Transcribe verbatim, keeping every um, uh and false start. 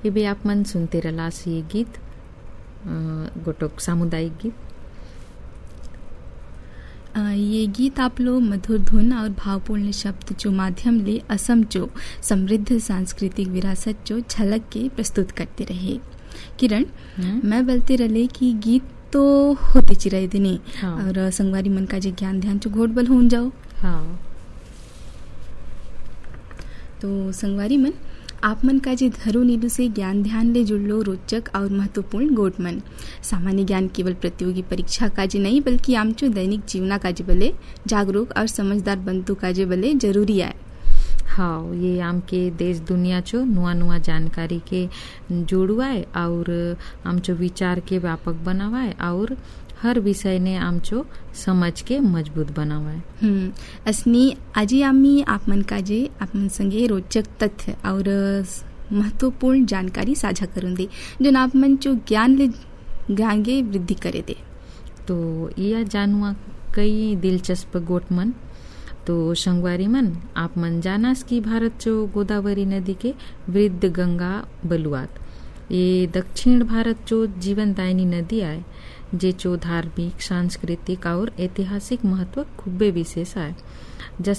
ये भी आप मन सुनते रलास ये गीत गोटोक सामुदायिक गीत। आ, ये गीत आप लोग मधुर धुन और भावपूर्ण शब्द जो माध्यम ले असम जो समृद्ध सांस्कृतिक विरासत जो झलक के प्रस्तुत करते रहे। किरण, मैं बोलते रहे कि गीत तो होते चिराए दिने। हाँ। और संगवारी मन का जे ज्ञान ध्यान जो घोट बल होन जाओ। हाँ। तो संगवारी मन आप मन का जे धरो नीलू से ज्ञान ध्यान ले जुड़लो रोचक और महत्वपूर्ण गोट मन सामान्य ज्ञान केवल प्रतियोगी परीक्षा काजे नहीं बल्कि आमचो दैनिक जीवना काजे बले जागरूक और समझदार बंतु काजे बले जरूरी है। हाँ, ये आम के देश दुनिया चो नुआ नुआ जानकारी के जोड़वाए और आमचो विचार के व्यापक बनावाए और हर विषय ने आमचो समझ के मजबूत बनावाए। हम्म असनी आजी आम्ही आप मन का जे आप मन संगे रोचक तथ्य और महत्वपूर्ण जानकारी साझा करून दे जो आप मन जो ज्ञान ले ज्ञान के वृद्धि करे दे। तो यह जानवा कई दिलचस्प गोट मन। तो संगवारी मन आप मन जानास कि भारत जो गोदावरी नदी के वृद्ध गंगा बलुआत ये दक्षिण भारत जो जीवनदायिनी नदी आए जे जो धार्मिक सांस्कृतिक और ऐतिहासिक महत्व खूबे विशेष है।